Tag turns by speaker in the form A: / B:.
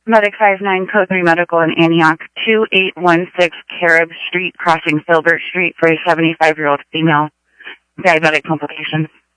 A: Medic 59, Code 3 Medical in Antioch, 2816 Carib Street, crossing Filbert Street for a 75-year-old female. Diabetic complications.